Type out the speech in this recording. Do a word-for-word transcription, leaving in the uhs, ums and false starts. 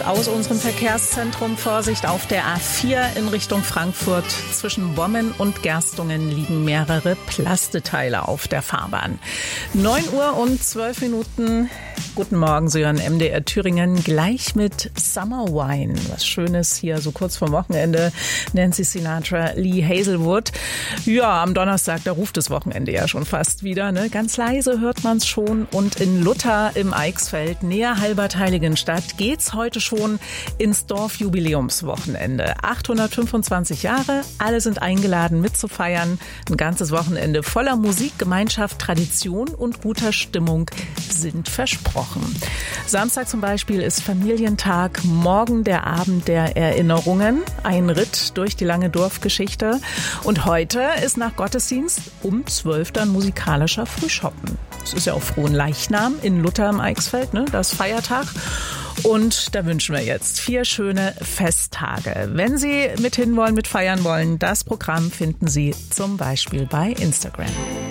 Aus unserem Verkehrszentrum Vorsicht auf der A vier in Richtung Frankfurt. Zwischen Bommen und Gerstungen liegen mehrere Plasteteile auf der Fahrbahn. neun Uhr und zwölf Minuten. Guten Morgen, Sie hören M D R Thüringen gleich mit Summer Wine. Was Schönes hier so kurz vorm Wochenende. Nancy Sinatra, Lee Hazelwood. Ja, am Donnerstag, da ruft das Wochenende ja schon fast wieder. Ne? Ganz leise hört man es schon. Und in Luther im Eichsfeld, näher Halbertheiligenstadt, geht's heute schon ins Dorfjubiläumswochenende. achthundertfünfundzwanzig Jahre, alle sind eingeladen mitzufeiern. Ein ganzes Wochenende voller Musik, Gemeinschaft, Tradition und guter Stimmung sind versprochen. Samstag zum Beispiel ist Familientag, morgen der Abend der Erinnerungen, ein Ritt durch die lange Dorfgeschichte. Und heute ist nach Gottesdienst um zwölf dann musikalischer Frühschoppen. Es ist ja auch Fronleichnam in Luther im Eichsfeld, ne? Das ist Feiertag. Und da wünschen wir jetzt vier schöne Festtage. Wenn Sie mit hin wollen, mit feiern wollen, das Programm finden Sie zum Beispiel bei Instagram.